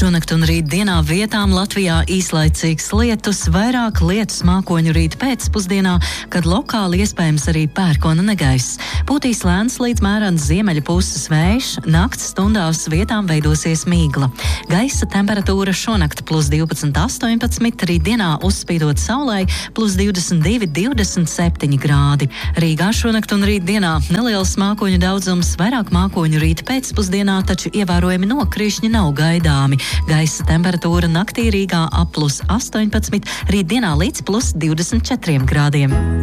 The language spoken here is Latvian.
Šonakt un rīt dienā vietām Latvijā īslaicīgs lietus, vairāk lietus mākoņu rīt pēcpusdienā, kad lokāli iespējams arī pērkona negaiss. Pūtīs lēns līdz mērens ziemeļu puses vējš, nakts stundās vietām veidosies mīgla. Gaisa temperatūra šonakt +12–18, rīt dienā uzspīdot saulei +22–27 grādi. Rīgā šonakt un rīt dienā neliels mākoņu daudzums, vairāk mākoņu rīt pēcpusdienā, taču ievērojami nokrišņi nav gaidāmi. Gaisa temperatūra naktī Rīgā ap +18, rīt dienā līdz +24 grādiem.